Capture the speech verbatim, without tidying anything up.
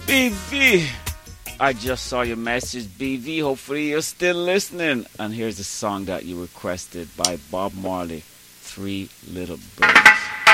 B V, I just saw your message, B V. Hopefully you're still listening. And here's a song that you requested by Bob Marley, Three Little Birds.